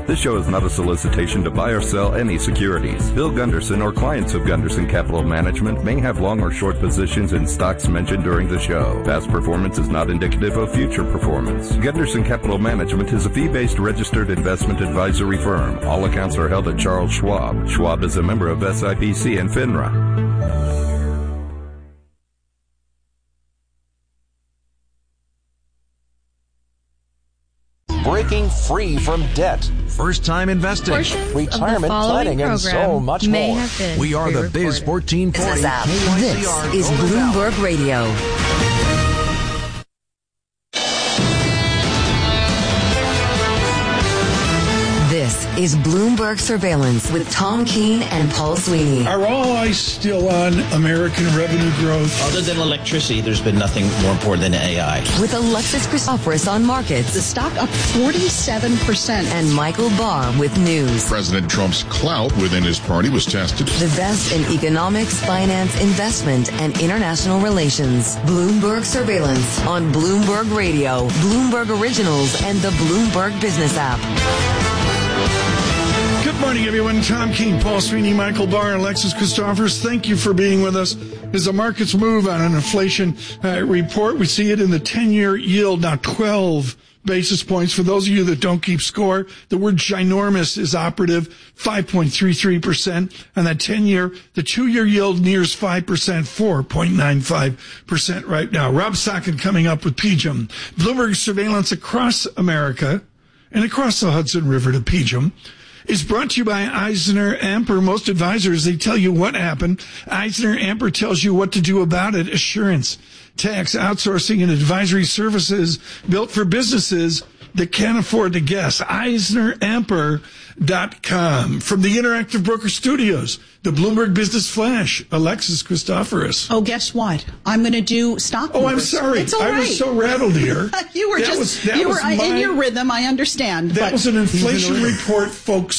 This show is not a solicitation to buy or sell any securities. Bill Gunderson or clients of Gunderson Capital Management may have long or short positions in stocks mentioned during the show. Past performance is not indicative of future performance. Gunderson Capital Management is a fee-based registered investment advisory firm. All accounts are held at Charles Schwab. Schwab is a member of SIPC and FINRA. Breaking free from debt. First-time investing. Retirement planning and so much more. We are the Biz 1440 KYCR. This is Bloomberg Radio. This is Bloomberg Surveillance with Tom Keene and Paul Sweeney. Are all eyes still on American revenue growth? Other than electricity, there's been nothing more important than AI. With Alexis Christoforous on markets. The stock up 47%. And Michael Barr with news. President Trump's clout within his party was tested. The best in economics, finance, investment, and international relations. Bloomberg Surveillance on Bloomberg Radio, Bloomberg Originals, and the Bloomberg Business app. Good morning, everyone. Tom Keene, Paul Sweeney, Michael Barr, and Alexis Christoforous. Thank you for being with us. As the markets move on an inflation report, we see it in the 10-year yield, now 12 basis points. For those of you that don't keep score, the word ginormous is operative, 5.33%. And that 10-year, the 2-year yield nears 5%, 4.95% right now. Rob Sokkin coming up with PGIM. Bloomberg Surveillance across America and across the Hudson River to PGIM is brought to you by EisnerAmper. Most advisors, they tell you what happened. EisnerAmper tells you what to do about it. Assurance, tax, outsourcing, and advisory services built for businesses that can't afford to guess. EisnerAmper.com. From the Interactive Broker Studios, the Bloomberg Business Flash, Alexis Christoforous. Oh, guess what? I'm going to do stock movers. Oh, I'm sorry. It's all right. I was so rattled here. You were in your rhythm, I understand. That was an inflation report, folks,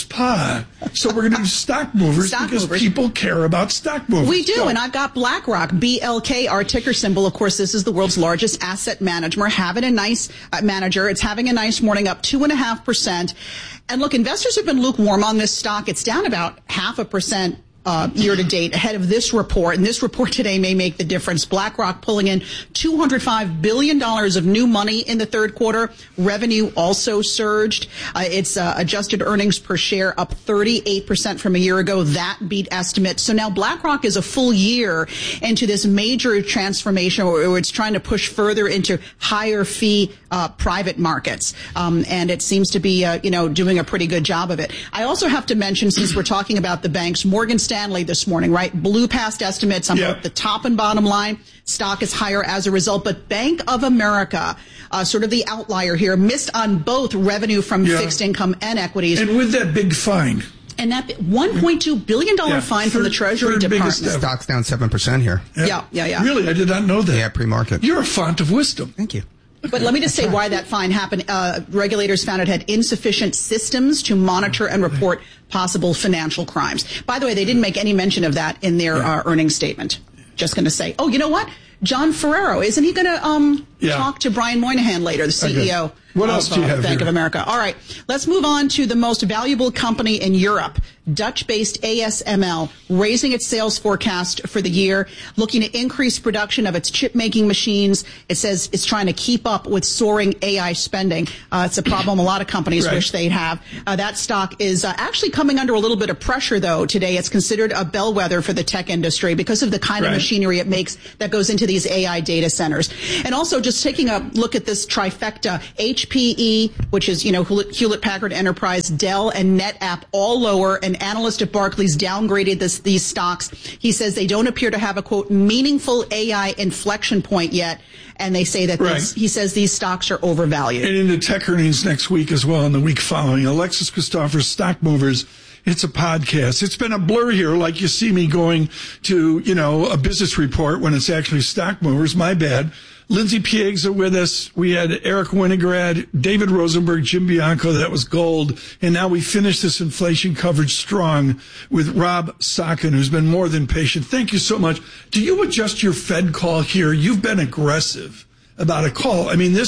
So we're going to do stock movers people care about stock movers. We do, and I've got BlackRock, BLK, our ticker symbol. Of course, this is the world's largest asset manager. Having a nice It's having a nice morning, up 2.5%. And look, investors have been lukewarm on this stock. It's down about 0.5%. Year to date ahead of this report, and this report today may make the difference. BlackRock pulling in $205 billion of new money in the third quarter. Revenue also surged. Its adjusted earnings per share up 38% from a year ago. That beat estimates. So now BlackRock is a full year into this major transformation where it's trying to push further into higher fee private markets, and it seems to be doing a pretty good job of it. I also have to mention, since we're talking about the banks, Morgan Stanley this morning, right, blew past estimates on both the top and bottom line. Stock is higher as a result, but Bank of America, sort of the outlier here, missed on both revenue from fixed income and equities. And with that big fine. And that $1.2 billion fine from the Treasury Department. Stock's down 7% here. Yeah. Really? I did not know that. Yeah, pre-market. You're a font of wisdom. Thank you. But let me just say why that fine happened. Regulators found it had insufficient systems to monitor and report possible financial crimes. By the way, they didn't make any mention of that in their earnings statement. Just going to say, oh, you know what? John Ferrero, isn't he going to talk to Brian Moynihan later, the CEO of Bank of America? All right, let's move on to the most valuable company in Europe, Dutch-based ASML, raising its sales forecast for the year, looking to increase production of its chip-making machines. It says it's trying to keep up with soaring AI spending. It's a problem a lot of companies wish they'd have. That stock is actually coming under a little bit of pressure, though, today. It's considered a bellwether for the tech industry because of the kind of machinery it makes that goes into these AI data centers. And also, just taking a look at this trifecta, HPE, which is, Hewlett-Packard Enterprise, Dell, and NetApp, all lower. An analyst at Barclays downgraded these stocks. He says they don't appear to have a, quote, meaningful AI inflection point yet. And they say that he says these stocks are overvalued. And into tech earnings next week as well, and the week following. Alexis Christoforous, Stock Movers. It's a podcast. It's been a blur here, like you see me going to, a business report when it's actually Stock Movers. My bad. Lindsay Piegza with us. We had Eric Winograd, David Rosenberg, Jim Bianco. That was gold. And now we finish this inflation coverage strong with Rob Sokkin, who's been more than patient. Thank you so much. Do you adjust your Fed call here? You've been aggressive about a call. I mean, this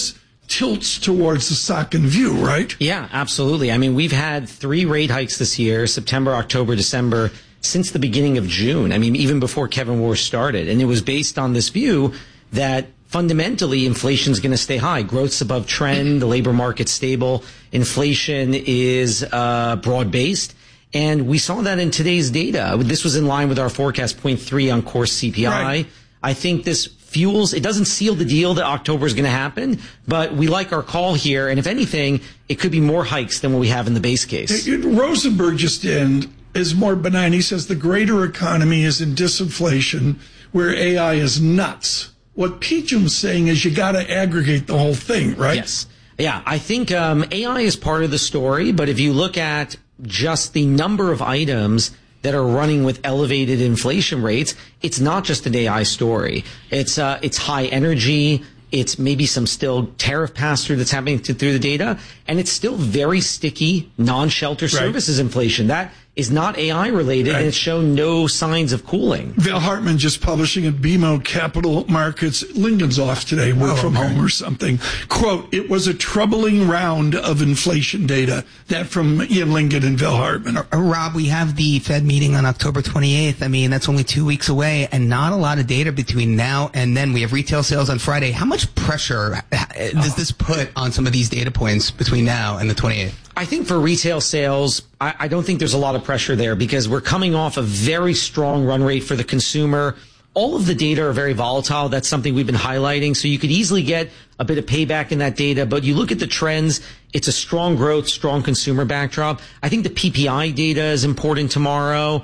tilts towards the Sachin view, right? Yeah, absolutely. I mean, we've had 3 rate hikes this year, September, October, December, since the beginning of June. I mean, even before Kevin Warsh started. And it was based on this view that fundamentally inflation's going to stay high. Growth's above trend, the labor market's stable, inflation is broad-based. And we saw that in today's data. This was in line with our forecast, 0.3 on core CPI. Right. I think this fuels, it doesn't seal the deal that October is going to happen, but we like our call here. And if anything, it could be more hikes than what we have in the base case. Rosenberg just is more benign. He says the greater economy is in disinflation where AI is nuts. What Peachum's saying is you got to aggregate the whole thing, right? Yes. Yeah, I think AI is part of the story, but if you look at just the number of items that are running with elevated inflation rates, it's not just an AI story. It's high energy. It's maybe some still tariff pass-through that's happening through the data. And it's still very sticky, non-shelter services inflation. That is not AI related, and it's shown no signs of cooling. Val Hartman just publishing at BMO Capital Markets. Lincoln's off today, work from home or something. Quote, it was a troubling round of inflation data. That from Ian Lincoln and Val Hartman. Rob, we have the Fed meeting on October 28th. I mean, that's only 2 weeks away and not a lot of data between now and then. We have retail sales on Friday. How much pressure does this put on some of these data points between now and the 28th? I think for retail sales, I don't think there's a lot of pressure there because we're coming off a very strong run rate for the consumer. All of the data are very volatile. That's something we've been highlighting. So you could easily get a bit of payback in that data. But you look at the trends, it's a strong growth, strong consumer backdrop. I think the PPI data is important tomorrow.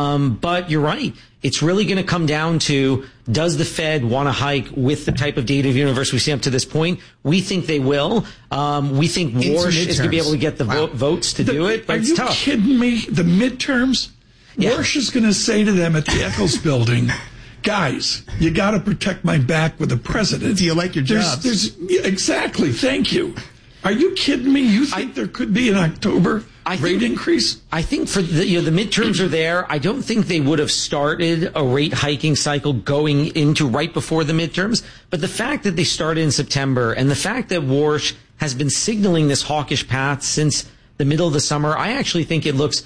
But you're right. It's really going to come down to, does the Fed want to hike with the type of data universe we've seen up to this point? We think they will. We think Warsh is going to be able to get the votes to do it, but it's tough. Are you kidding me? The midterms? Yeah. Warsh is going to say to them at the Eccles building, guys, you got to protect my back with the president. Do you like your jobs? Exactly. Thank you. Are you kidding me? You think there could be an October rate increase? I think for the midterms are there. I don't think they would have started a rate hiking cycle going into right before the midterms. But the fact that they started in September and the fact that Warsh has been signaling this hawkish path since the middle of the summer, I actually think it looks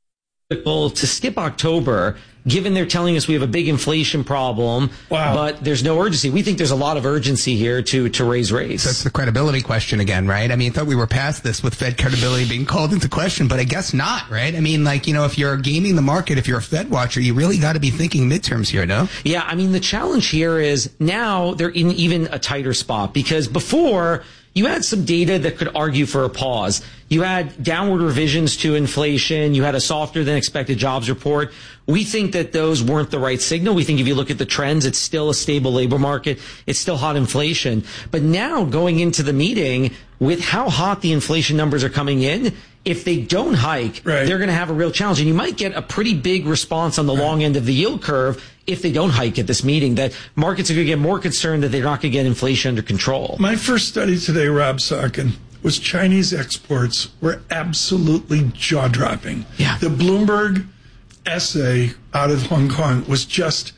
to skip October, given they're telling us we have a big inflation problem, but there's no urgency. We think there's a lot of urgency here to raise rates. So that's the credibility question again, right? I mean, I thought we were past this with Fed credibility being called into question, but I guess not, right? I mean, like, if you're gaming the market, if you're a Fed watcher, you really got to be thinking midterms here, no? Yeah, I mean, the challenge here is now they're in even a tighter spot because before you had some data that could argue for a pause. You had downward revisions to inflation. You had a softer than expected jobs report. We think that those weren't the right signal. We think if you look at the trends, it's still a stable labor market. It's still hot inflation. But now going into the meeting with how hot the inflation numbers are coming in, if they don't hike, they're going to have a real challenge. And you might get a pretty big response on the long end of the yield curve if they don't hike at this meeting, that markets are going to get more concerned that they're not going to get inflation under control. My first study today, Rob Sachin, was Chinese exports were absolutely jaw-dropping. Yeah. The Bloomberg essay out of Hong Kong was just,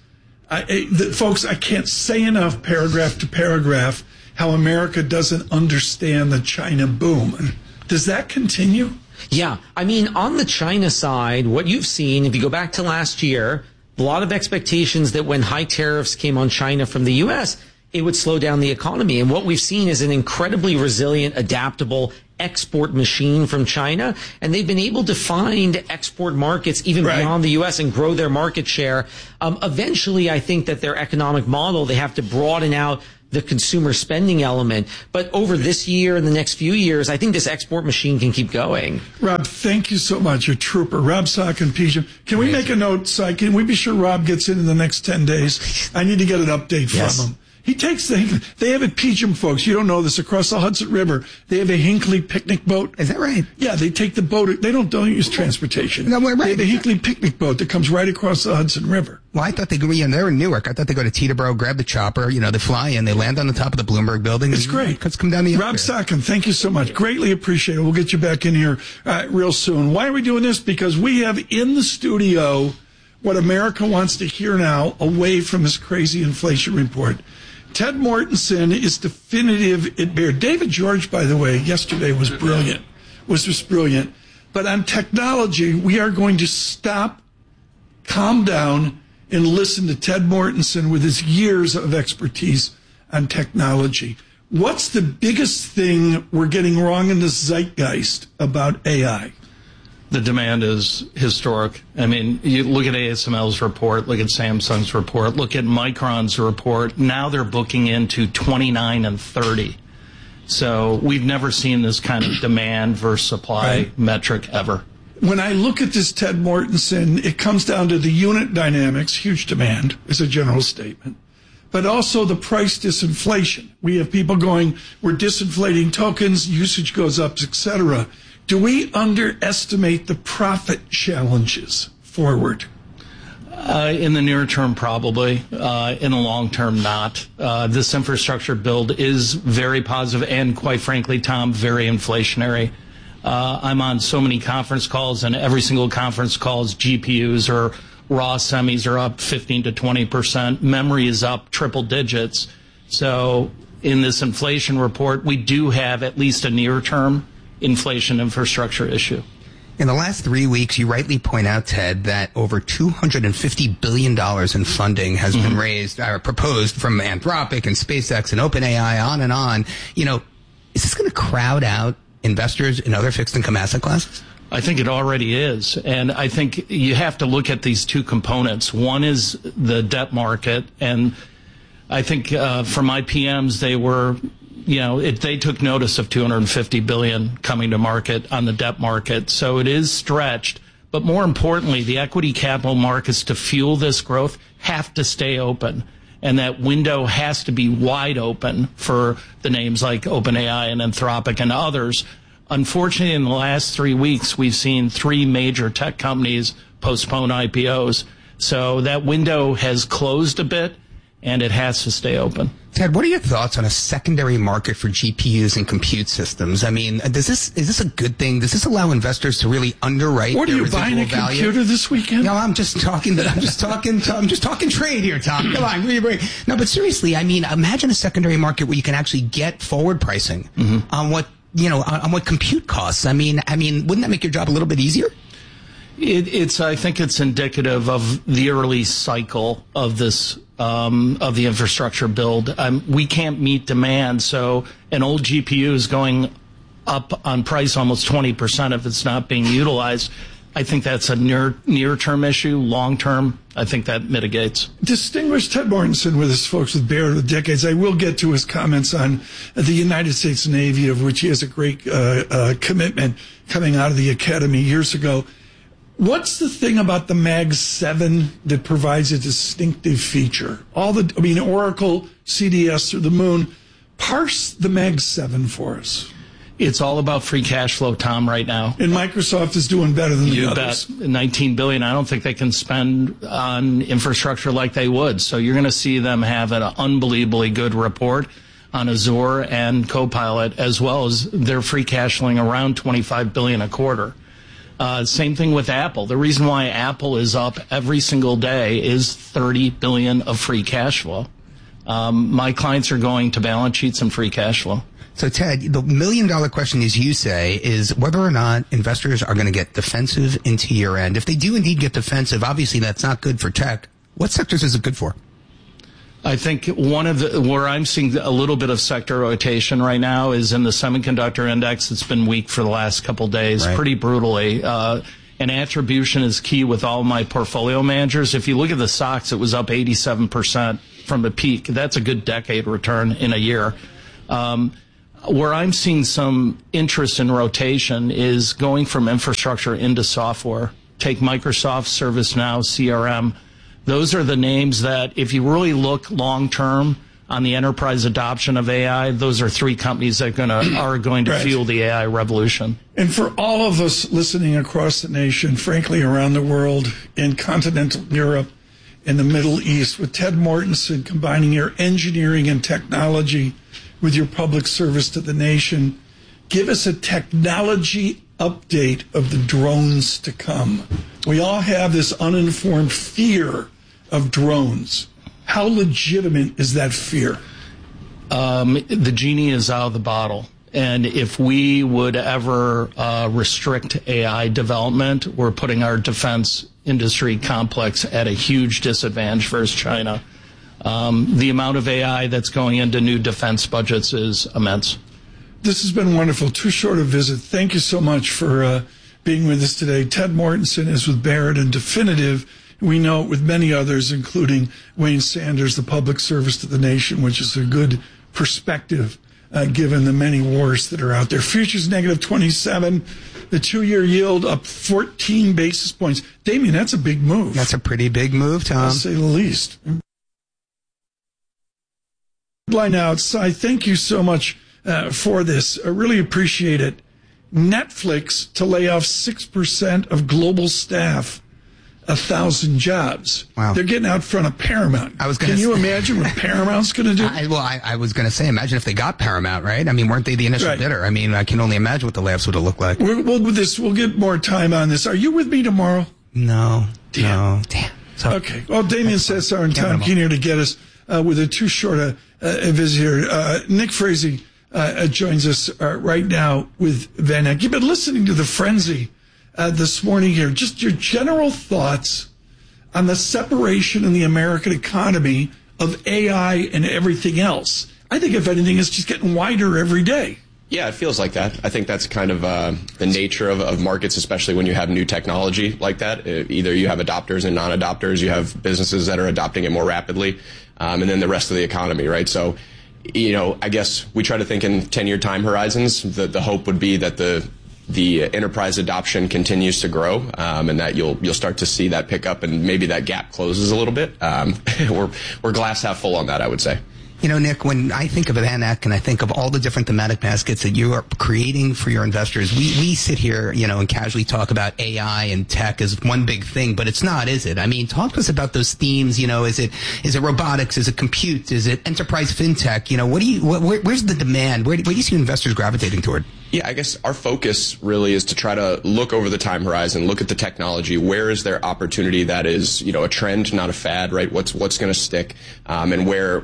folks, I can't say enough paragraph to paragraph how America doesn't understand the China boom. Does that continue? Yeah. I mean, on the China side, what you've seen, if you go back to last year, a lot of expectations that when high tariffs came on China from the U.S., it would slow down the economy. And what we've seen is an incredibly resilient, adaptable export machine from China. And they've been able to find export markets even beyond the U.S. and grow their market share. Eventually, I think that their economic model, they have to broaden out the consumer spending element. But over this year and the next few years, I think this export machine can keep going. Rob, thank you so much. You're a trooper. Rob Sachin, Peachum. Can we make a note, Si? Can we be sure Rob gets in the next 10 days? I need to get an update from him. He takes they have at Peachum, folks. You don't know this, across the Hudson River. They have a Hinckley picnic boat. Is that right? Yeah, they take the boat. They don't use transportation. No, right. They have a Hinckley picnic boat that comes right across the Hudson River. Well, I thought they're in Newark. I thought they go to Teterboro, grab the chopper. They fly in, they land on the top of the Bloomberg building. It's great. Let's come down the Rob Sachin, thank you so much. Greatly appreciate it. We'll get you back in here real soon. Why are we doing this? Because we have in the studio what America wants to hear now, away from this crazy inflation report. Ted Mortensen is definitive at Baird. David George, by the way, yesterday was brilliant. Was just brilliant. But on technology, we are going to stop, calm down, and listen to Ted Mortensen with his years of expertise on technology. What's the biggest thing we're getting wrong in the zeitgeist about AI? The demand is historic. I mean, you look at ASML's report, look at Samsung's report, look at Micron's report. Now they're booking into 29 and 30. So we've never seen this kind of demand versus supply metric ever. When I look at this Ted Mortensen, it comes down to the unit dynamics, huge demand is a general statement, but also the price disinflation. We have people going, we're disinflating tokens, usage goes up, etc. Do we underestimate the profit challenges forward? In the near term, probably. In the long term, not. This infrastructure build is very positive and, quite frankly, Tom, very inflationary. I'm on so many conference calls, and every single conference call's GPUs or raw semis are up 15 to 20%. Memory is up triple digits. So in this inflation report, we do have at least a near-term inflation infrastructure issue. In the last 3 weeks, you rightly point out, Ted, that over $250 billion in funding has been raised or proposed from Anthropic and SpaceX and OpenAI, on and on. You know, is this going to crowd out investors in other fixed income asset classes? I think it already is. And I think you have to look at these two components. One is the debt market. And I think for my PMs, they were, they took notice of $250 billion coming to market on the debt market. So it is stretched. But more importantly, the equity capital markets to fuel this growth have to stay open. And that window has to be wide open for the names like OpenAI and Anthropic and others. Unfortunately, in the last 3 weeks, we've seen 3 major tech companies postpone IPOs. So that window has closed a bit, and it has to stay open. Ted, what are your thoughts on a secondary market for GPUs and compute systems? I mean, is this a good thing? Does this allow investors to really underwrite what their are you buying a value? Computer this weekend? No, I'm just talking trade here, Tom. Come on, no, but seriously, I mean, imagine a secondary market where you can actually get forward pricing on what compute costs. I mean, wouldn't that make your job a little bit easier? I think it's indicative of the early cycle of this, of the infrastructure build. We can't meet demand, so an old GPU is going up on price almost 20% if it's not being utilized. I think that's a near-term issue. Long-term, I think that mitigates. Distinguished Ted Mortensen with his folks with Baird with decades. I will get to his comments on the United States Navy, of which he has a great commitment coming out of the academy years ago. What's the thing about the Mag 7 that provides a distinctive feature? Oracle, CDS, through the moon. Parse the Mag 7 for us. It's all about free cash flow, Tom, right now. And Microsoft is doing better than the others. You bet. $19 billion. I don't think they can spend on infrastructure like they would. So you're going to see them have an unbelievably good report on Azure and Copilot, as well as their free cash flowing around $25 billion a quarter. Same thing with Apple. The reason why Apple is up every single day is $30 billion of free cash flow. My clients are going to balance sheets and free cash flow. So, Ted, the $1 million question, as you say, is whether or not investors are going to get defensive into year-end. If they do indeed get defensive, obviously that's not good for tech. What sectors is it good for? I think where I'm seeing a little bit of sector rotation right now is in the semiconductor index. It's been weak for the last couple of days, pretty brutally. And attribution is key with all my portfolio managers. If you look at the stocks, it was up 87% from the peak. That's a good decade return in a year. Where I'm seeing some interest in rotation is going from infrastructure into software. Take Microsoft, ServiceNow, CRM. Those are the names that, if you really look long-term on the enterprise adoption of AI, those are 3 companies that are going to fuel the AI revolution. And for all of us listening across the nation, frankly around the world, in continental Europe, in the Middle East, with Ted Mortensen combining your engineering and technology with your public service to the nation, give us a technology update of the drones to come. We all have this uninformed fear of drones. How legitimate is that fear? the genie is out of the bottle. And if we would ever restrict AI development, we're putting our defense industry complex at a huge disadvantage versus China. The amount of AI that's going into new defense budgets is immense. This has been wonderful. Too short a visit. Thank you so much for being with us today. Ted Mortensen is with Barrett and Definitive. We know it with many others, including Wayne Sanders, the public service to the nation, which is a good perspective given the many wars that are out there. Futures negative 27. The 2-year yield up 14 basis points. Damien, that's a big move. That's a pretty big move, Tom. I'll say the least. Headline outside. Thank you so much for this. I really appreciate it. Netflix to lay off 6% of global staff. 1,000 jobs. Wow. They're getting out front of Paramount. Can you imagine what Paramount's going to do? I was going to say, imagine if they got Paramount, right? I mean, weren't they the initial bidder? I mean, I can only imagine what the layoffs would have looked like. We'll get more time on this. Are you with me tomorrow? No. Damn. No. Damn. So, okay. Well, Damien Cesar and Tom Keene here to get us with a too short a visit here. Nick Frazee joins us right now with Van Eck. You've been listening to the frenzy this morning here. Just your general thoughts on the separation in the American economy of AI and everything else. I think, if anything, it's just getting wider every day. Yeah, it feels like that. I think that's kind of the nature of markets, especially when you have new technology like that. Either you have adopters and non-adopters, you have businesses that are adopting it more rapidly, and then the rest of the economy, right? So, I guess we try to think in 10-year time horizons. The hope would be that the enterprise adoption continues to grow, and that you'll start to see that pick up, and maybe that gap closes a little bit. We're glass half full on that, I would say. Nick, when I think of Van Eck and I think of all the different thematic baskets that you are creating for your investors, we sit here, and casually talk about AI and tech as one big thing, but it's not, is it? I mean, talk to us about those themes. Is it robotics? Is it compute? Is it enterprise fintech? Where's the demand? Where do you see investors gravitating toward? Yeah, I guess our focus really is to try to look over the time horizon, look at the technology. Where is there opportunity that is, a trend, not a fad, right? What's going to stick, and where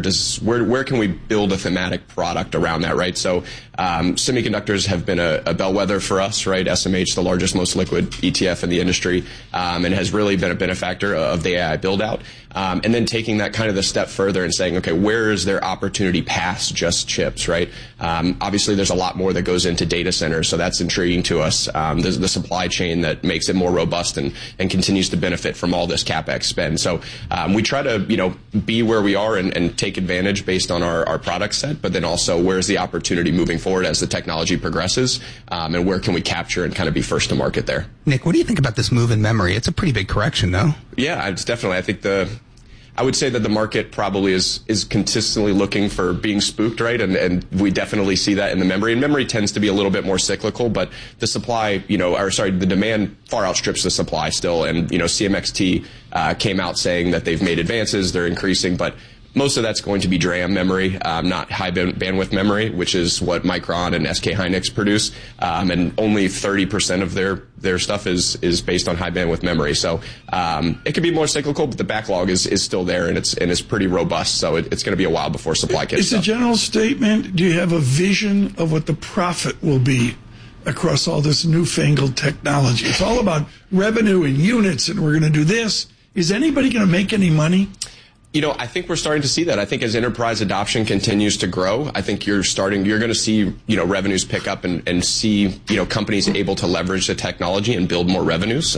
can we build a thematic product around that, right? So, semiconductors have been a bellwether for us, right? SMH, the largest, most liquid ETF in the industry, and has really been a benefactor of the AI build out. And then taking that kind of the step further and saying, okay, where is there opportunity past just chips, right? Obviously, there's a lot more that goes into data centers, so that's intriguing to us. There's the supply chain that makes it more robust and continues to benefit from all this CapEx spend. So we try to, be where we are and take advantage based on our product set, but then also where's the opportunity moving forward as the technology progresses, and where can we capture and kind of be first to market there. Nick, what do you think about this move in memory? It's a pretty big correction, though. Yeah, it's definitely. I think I would say that the market probably is consistently looking for being spooked, right? And we definitely see that in the memory. And memory tends to be a little bit more cyclical, but the supply, the demand far outstrips the supply still. And, CMXT came out saying that they've made advances, they're increasing, but most of that's going to be DRAM memory, not high bandwidth memory, which is what Micron and SK Hynix produce. And only 30% of their stuff is based on high bandwidth memory. So it could be more cyclical, but the backlog is still there, and it's pretty robust. So it's going to be a while before supply catches up. It's a general statement. Do you have a vision of what the profit will be across all this newfangled technology? It's all about revenue and units, and we're going to do this. Is anybody going to make any money? I think we're starting to see that. I think as enterprise adoption continues to grow, I think you're going to see, revenues pick up and see, companies able to leverage the technology and build more revenues.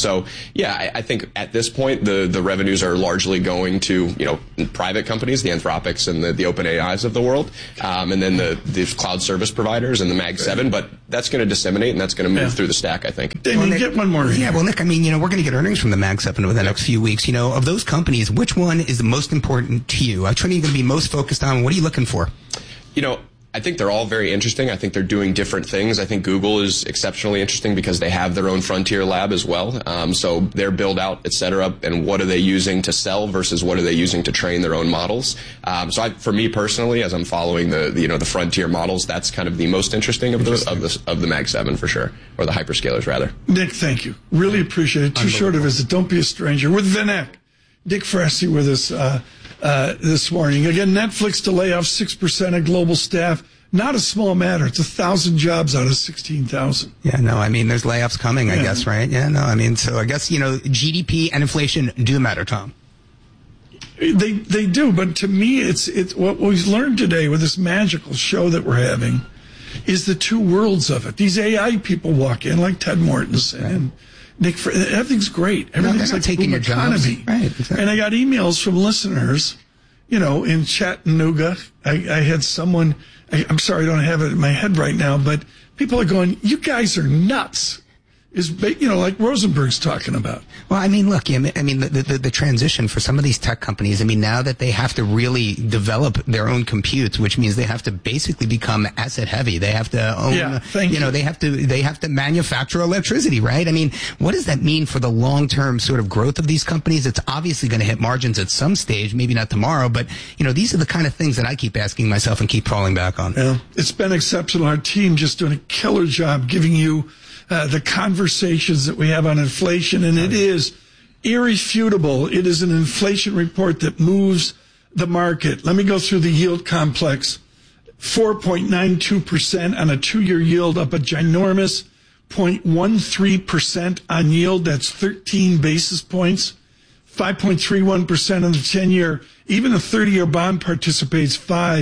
I think at this point, the revenues are largely going to, private companies, the Anthropics and the OpenAIs of the world, and then the cloud service providers and the Mag 7, but that's going to disseminate and that's going to move through the stack, I think. Damien, get one more. Yeah, well, Nick, I mean, we're going to get earnings from the Mag 7 over the next few weeks. Of those companies, which one is the most important to you? Which one are you going to be most focused on? What are you looking for? I think they're all very interesting. I think they're doing different things. I think Google is exceptionally interesting because they have their own frontier lab as well. So their build out, et cetera, and what are they using to sell versus what are they using to train their own models? For me personally, as I'm following the frontier models, that's kind of the most interesting of the Mag 7 for sure, or the hyperscalers rather. Nick, thank you. Really appreciate it. Too short a visit. Don't be a stranger. With Van Eck. Dick Frazee with us this morning. Again, Netflix to lay off 6% of global staff. Not a small matter. It's 1,000 jobs out of 16,000. Yeah, no, I mean, there's layoffs coming, I guess, right? Yeah, no, I mean, so I guess, GDP and inflation do matter, Tom. They do, but to me, it's what we've learned today with this magical show that we're having is the two worlds of it. These AI people walk in, like Ted Mortensen and Nick. Everything's great. Everything's like taking your economy. Jobs. Right, exactly. And I got emails from listeners, in Chattanooga. I had someone. I'm sorry, I don't have it in my head right now, but people are going, "You guys are nuts." Like Rosenberg's talking about. Well, I mean, look, the transition for some of these tech companies, now that they have to really develop their own compute, which means they have to basically become asset heavy. They have to own, they have to manufacture electricity, right? I mean, what does that mean for the long-term sort of growth of these companies? It's obviously going to hit margins at some stage, maybe not tomorrow, but, these are the kind of things that I keep asking myself and keep falling back on. Yeah, it's been exceptional. Our team just doing a killer job giving you the conversations that we have on inflation, and it is irrefutable. It is an inflation report that moves the market. Let me go through the yield complex. 4.92% on a 2-year yield, up a ginormous 0.13% on yield. That's 13 basis points. 5.31% on the 10-year. Even the 30-year bond participates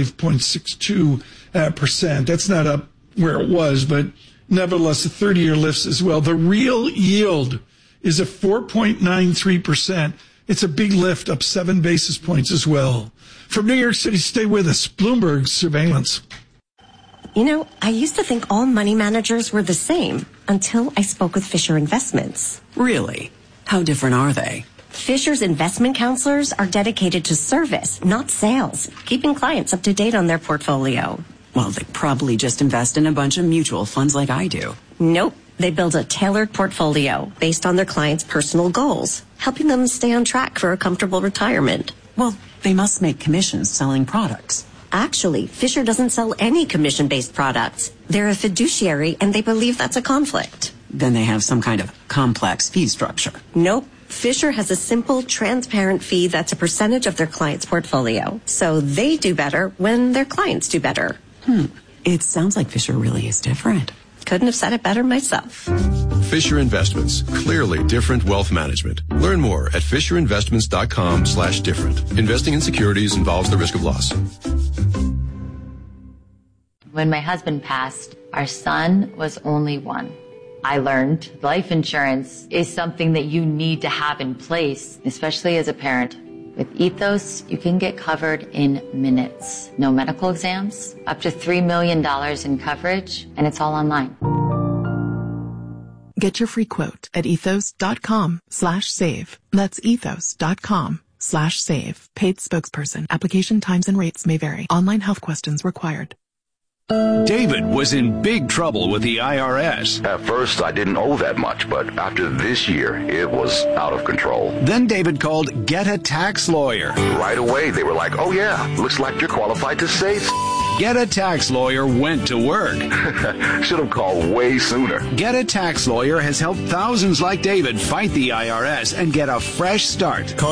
5.62%. That's not up where it was, but nevertheless, the 30-year lifts as well. The real yield is at 4.93%. It's a big lift, up 7 basis points as well. From New York City, stay with us. Bloomberg Surveillance. I used to think all money managers were the same until I spoke with Fisher Investments. Really? How different are they? Fisher's investment counselors are dedicated to service, not sales, keeping clients up to date on their portfolio. Well, they probably just invest in a bunch of mutual funds like I do. Nope. They build a tailored portfolio based on their clients' personal goals, helping them stay on track for a comfortable retirement. Well, they must make commissions selling products. Actually, Fisher doesn't sell any commission-based products. They're a fiduciary, and they believe that's a conflict. Then they have some kind of complex fee structure. Nope. Fisher has a simple, transparent fee that's a percentage of their client's portfolio. So they do better when their clients do better. It sounds like Fisher really is different. Couldn't have said it better myself. Fisher Investments. Clearly different wealth management. Learn more at fisherinvestments.com/different. Investing in securities involves the risk of loss. When my husband passed, our son was only 1. I learned life insurance is something that you need to have in place, especially as a parent. With Ethos, you can get covered in minutes. No medical exams, up to $3 million in coverage, and it's all online. Get your free quote at ethos.com/save. That's ethos.com/save. Paid spokesperson. Application times and rates may vary. Online health questions required. David was in big trouble with the IRS. At first, I didn't owe that much, but after this year, it was out of control. Then David called Get a Tax Lawyer. Right away, they were like, "Oh yeah, looks like you're qualified to save." Get a Tax Lawyer went to work. Should have called way sooner. Get a Tax Lawyer has helped thousands like David fight the IRS and get a fresh start. Call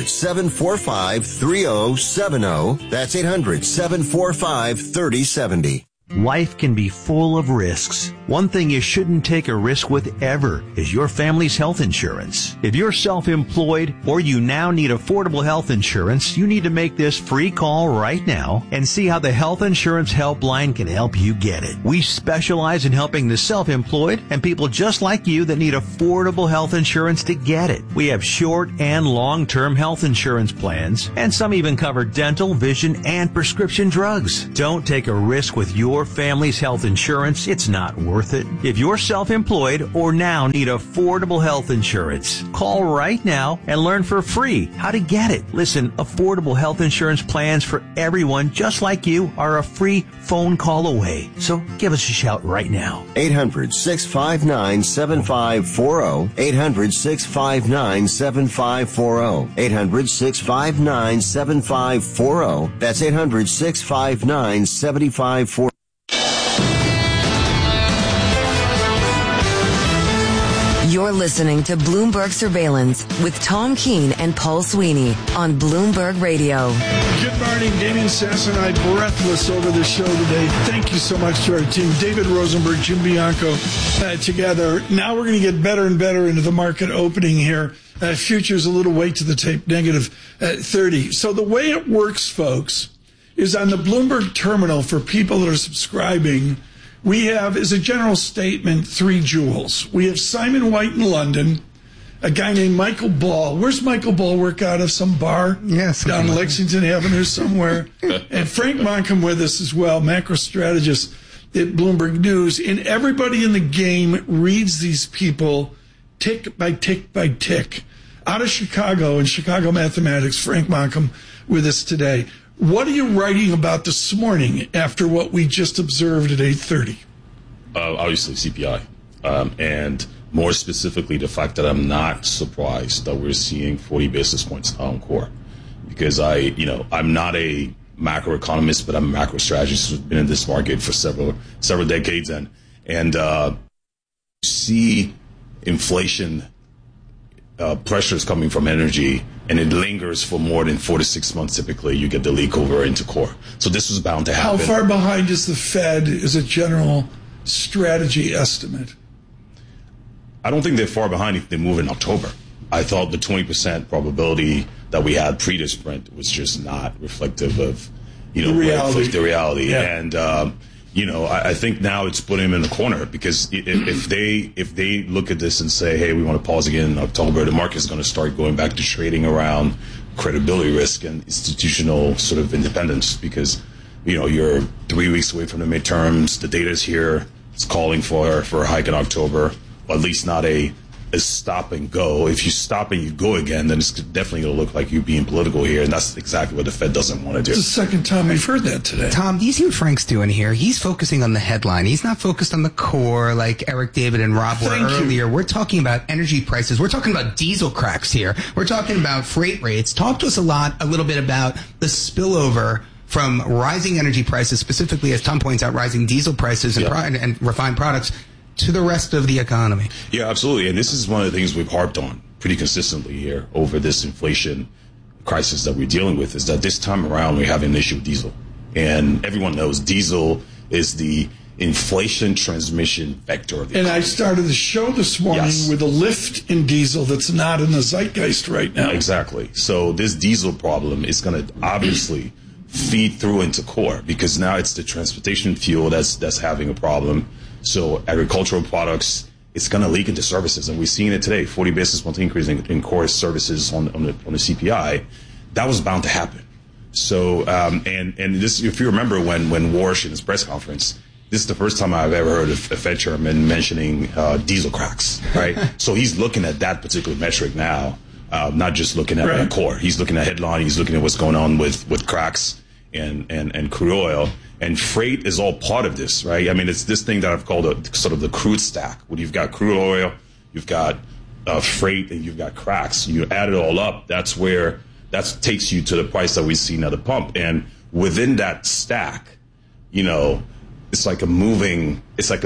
800-745-3070. That's 800-745-3070. Life can be full of risks. One thing you shouldn't take a risk with ever is your family's health insurance. If you're self-employed or you now need affordable health insurance, you need to make this free call right now and see how the Health Insurance Helpline can help you get it. We specialize in helping the self-employed and people just like you that need affordable health insurance to get it. We have short and long-term health insurance plans, and some even cover dental, vision, and prescription drugs. Don't take a risk with your family's health insurance. It's not worth it. If you're self-employed or now need affordable health insurance, call right now and learn for free how to get it. Listen, affordable health insurance plans for everyone just like you are a free phone call away. So give us a shout right now. 800-659-7540. 800-659-7540. 800-659-7540. That's 800-659-7540. You're listening to Bloomberg Surveillance with Tom Keene and Paul Sweeney on Bloomberg Radio. Good morning. Damian Sass and I breathless over the show today. Thank you so much to our team. David Rosenberg, Jim Bianco together. Now we're going to get better and better into the market opening here. Futures a little way to the tape, negative 30. So the way it works, folks, is on the Bloomberg terminal for people that are subscribing, we have, as a general statement, 3 jewels. We have Simon White in London, a guy named Michael Ball. Where's Michael Ball work out of? Some bar? Yes. Down Lexington Avenue somewhere. And Frank Monkham with us as well, macro strategist at Bloomberg News. And everybody in the game reads these people tick by tick by tick. Out of Chicago, in Chicago Mathematics, Frank Monkham with us today. What are you writing about this morning after what we just observed at 8:30? Obviously CPI. And more specifically, the fact that I'm not surprised that we're seeing 40 basis points on core. Because I'm not a macroeconomist, but I'm a macro strategist who's been in this market for several decades. And see inflation pressures coming from energy, and it lingers for more than 4 to 6 months. Typically, you get the leak over into core. So this was bound to happen. How far behind is the Fed as a general strategy estimate? I don't think they're far behind if they move in October. I thought the 20% probability that we had pre this print was just not reflective of, the reality. Yeah. And, I think now it's putting them in the corner, because if they look at this and say, hey, we want to pause again in October, the market is going to start going back to trading around credibility risk and institutional sort of independence, because, you're 3 weeks away from the midterms. The data is here. It's calling for a hike in October, or at least not a stop and go. If you stop and you go again, then it's definitely going to look like you're being political here, and that's exactly what the Fed doesn't want to do. It's the second time we've heard that today. Tom, do you see what Frank's doing here? He's focusing on the headline. He's not focused on the core like Eric David and Rob were earlier. We're talking about energy prices. We're talking about diesel cracks here. We're talking about freight rates. Talk to us a little bit about the spillover from rising energy prices, specifically, as Tom points out, rising diesel prices and refined products, to the rest of the economy. Yeah, absolutely. And this is one of the things we've harped on pretty consistently here over this inflation crisis that we're dealing with, is that this time around we have an issue with diesel. And everyone knows diesel is the inflation transmission vector of the economy. I started the show this morning with a lift in diesel that's not in the zeitgeist right now. Exactly. So this diesel problem is going to obviously feed through into core, because now it's the transportation fuel that's having a problem. So agricultural products, it's going to leak into services, and we're seeing it today. 40 basis points increase in core services on the CPI. That was bound to happen. So and this, if you remember when Warsh in his press conference, this is the first time I've ever heard a Fed chairman mentioning diesel cracks. Right. So he's looking at that particular metric now, not just looking at core. He's looking at headline. He's looking at what's going on with cracks and crude oil. And freight is all part of this, right? I mean, it's this thing that I've called sort of the crude stack. When you've got crude oil, you've got freight, and you've got cracks. You add it all up, that takes you to the price that we've seen at the pump. And within that stack, it's all a moving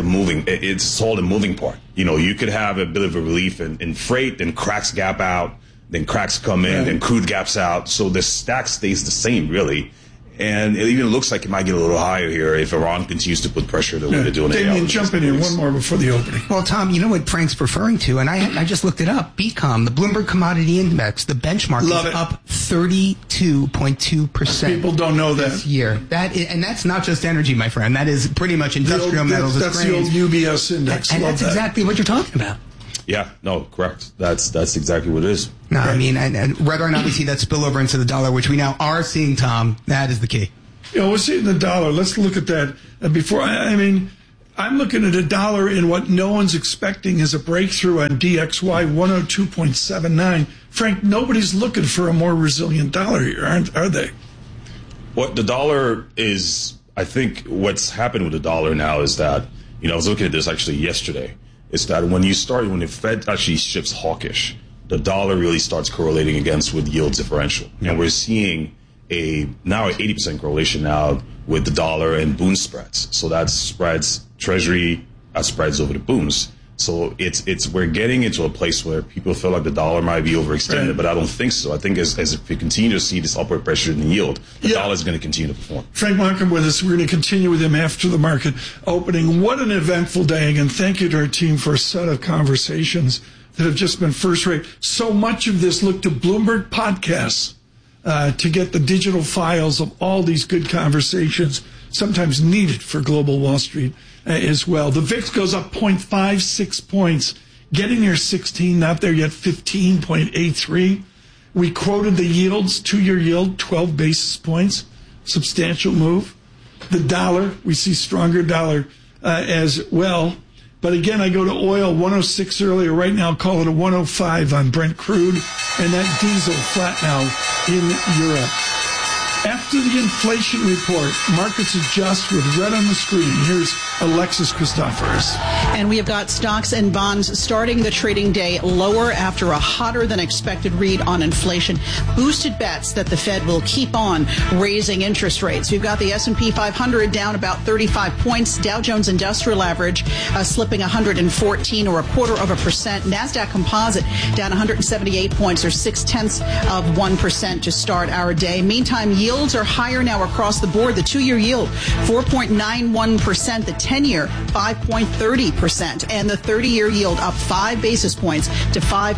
part. You could have a bit of a relief in freight, then cracks gap out, then cracks come in, then crude gaps out. So the stack stays the same, really. And it even looks like it might get a little higher here if Iran continues to put pressure the way they're doing it. Damien, jump in here. One more before the opening. Well, Tom, you know what Frank's referring to, and I just looked it up. BCOM, the Bloomberg Commodity Index, the benchmark is up 32.2%. People don't know that. This year. And that's not just energy, my friend. That is pretty much industrial metals. That's the old UBS index. And that's exactly what you're talking about. Yeah, no, correct. That's exactly what it is. No, I mean, and whether or not we see that spillover into the dollar, which we now are seeing, Tom, that is the key. We're seeing the dollar. Let's look at that before. I'm looking at a dollar in what no one's expecting is a breakthrough on DXY 102.79. Frank, nobody's looking for a more resilient dollar here, are they? What the dollar is, I think what's happened with the dollar now is that, I was looking at this actually yesterday. Is that when the Fed actually shifts hawkish, the dollar really starts correlating with yield differential. Yeah. And we're seeing now an 80% correlation now with the dollar and bond spreads. So that spreads Treasury, that spreads over the bonds. So we're getting into a place where people feel like the dollar might be overextended, Right. but I don't think so. I think as if we continue to see this upward pressure in the yield, the dollar is going to continue to perform. Frank Markham with us. We're going to continue with him after the market opening. What an eventful day. Again, thank you to our team for a set of conversations that have just been first rate. So much of this, look to Bloomberg Podcasts to get the digital files of all these good conversations, sometimes needed for global Wall Street as well. The VIX goes up 0.56 points, getting near 16, not there yet, 15.83. We quoted the yields, 2-year yield, 12 basis points, substantial move. The dollar, we see stronger dollar as well. But again, I go to oil, 106 earlier. Right now, call it a 105 on Brent crude. And that diesel flat now in Europe. After the inflation report, markets adjust with red on the screen. Here's Alexis Christoforous. And we have got stocks and bonds starting the trading day lower after a hotter than expected read on inflation. Boosted bets that the Fed will keep on raising interest rates. We've got the S&P 500 down about 35 points. Dow Jones Industrial Average slipping 114 or 0.25%. NASDAQ Composite down 178 points or 0.6% to start our day. Meantime, yields are higher now across the board. The 2-year yield, 4.91%. The 10-year, 5.30%. And the 30-year yield up 5 basis points to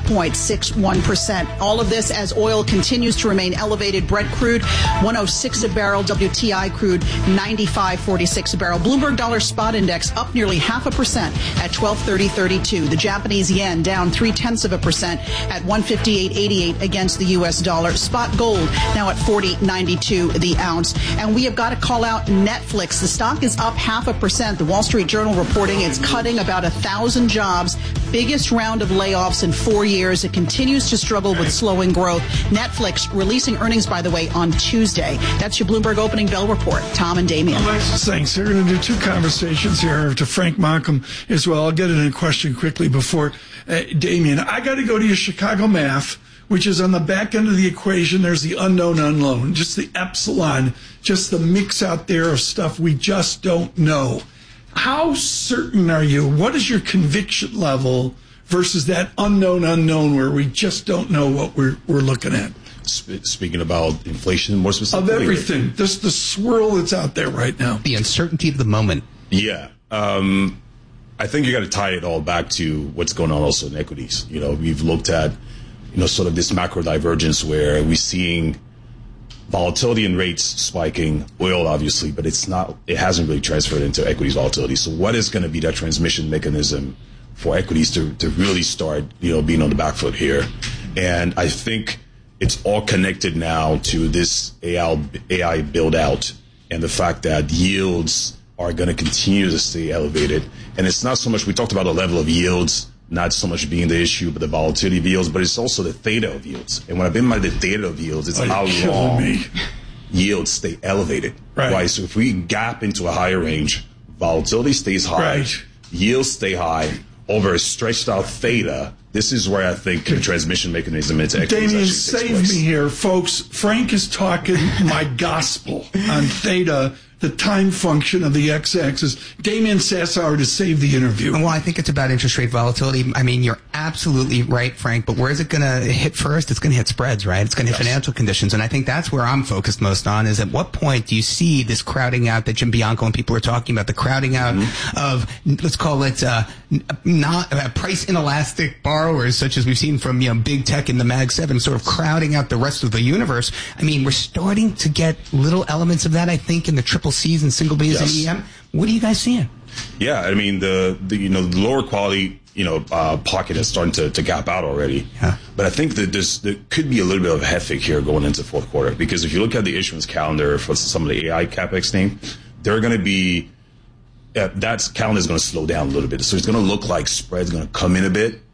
5.61%. All of this as oil continues to remain elevated. Brent crude, 106 a barrel. WTI crude, 95.46 a barrel. Bloomberg Dollar Spot Index up nearly 0.5% at 1230.32. The Japanese yen down 0.3% at 158.88 against the U.S. dollar. Spot gold now at 40.92 the ounce. And we have got to call out Netflix. The stock is up 0.5%. The Wall Street Journal reporting it's cutting about 1,000 jobs. Biggest round of layoffs in 4 years. It continues to struggle with slowing growth. Netflix releasing earnings, by the way, on Tuesday. That's your Bloomberg Opening Bell Report. Tom and Damien. Alexis, thanks. We're going to do 2 conversations here to Frank Markham as well. I'll get it in a question quickly before Damien. I got to go to your Chicago math, which is on the back end of the equation. There's the unknown, just the epsilon, just the mix out there of stuff we just don't know. How certain are you? What is your conviction level versus that unknown where we just don't know what we're looking at? Speaking about inflation more specifically? Of everything. Just the swirl that's out there right now. The uncertainty of the moment. Yeah. I think you got to tie it all back to what's going on also in equities. We've looked at sort of this macro divergence where we're seeing volatility in rates spiking, oil obviously, but it hasn't really transferred into equities volatility. So what is going to be that transmission mechanism for equities to really start, being on the back foot here? And I think it's all connected now to this AI build out and the fact that yields are going to continue to stay elevated. And it's not so much, we talked about the level of yields, not so much being the issue, but the volatility of yields, but it's also the theta of yields. And when I've been by the theta of yields, it's how long yields stay elevated. Right. So if we gap into a higher range, volatility stays high, yields stay high over a stretched out theta. This is where I think the transmission mechanism into equities Damien, save me here, folks. Frank is talking my gospel on theta, the time function of the x-axis. Damien Sassower to save the interview. Well, I think it's about interest rate volatility. I mean, you're absolutely right, Frank, but where is it going to hit first? It's going to hit spreads, right? It's going to hit financial conditions. And I think that's where I'm focused most on is at what point do you see this crowding out that Jim Bianco and people are talking about, the crowding out of, let's call it, not price inelastic borrowers, such as we've seen from, big tech in the Mag 7, sort of crowding out the rest of the universe. I mean, we're starting to get little elements of that, I think, in the triple C's and single B's and EM. What are you guys seeing? Yeah, I mean the lower quality pocket is starting to gap out already. Yeah. But I think that there could be a little bit of a head fake here going into fourth quarter, because if you look at the issuance calendar for some of the AI capex name, they're going to be that calendar is going to slow down a little bit. So it's going to look like spread's going to come in a bit,